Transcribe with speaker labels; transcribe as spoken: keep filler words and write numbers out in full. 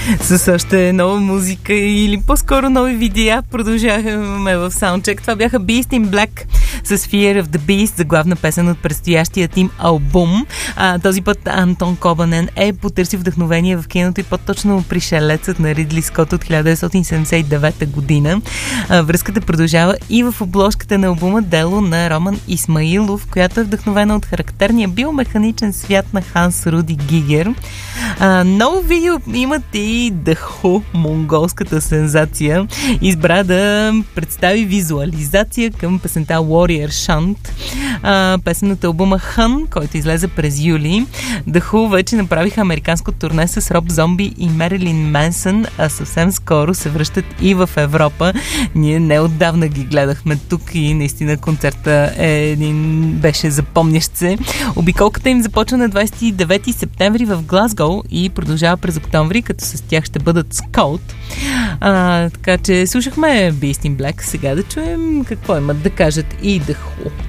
Speaker 1: с още нова музика или по-скоро нови видеа. Продължаваме в саундчек. Това бяха Beast in Black с Fear of the Beast, заглавна песен от предстоящият им албум. А, този път Антон Кобанен е потърси вдъхновение в киното и по-точно Пришелецът на Ридли Скот от хиляда деветстотин седемдесет и девета година. А, връзката продължава и в обложката на албума дело на Роман Исмаилов, която е вдъхновена от характерния биомеханичен свят на Ханс Руди Гигер. А, ново видео имат и The Who, монголската сензация. Избра да представи визуализация към песента Warrior Shunt, а, песен от албума Hun, който излезе през юли. The Who вече направиха американско турне с Роб Зомби и Мерилин Менсън, а съвсем скоро се връщат и в Европа. Ние неотдавна ги гледахме тук и наистина концерта е един, беше запомнящ се. Обиколката им започва на двадесет и девети септември в Глазгоу и продължава през октомври, като с тях ще бъдат Скаут. А, така че слушахме Beast in Black. Сега да чуем какво имат да кажат и The Who.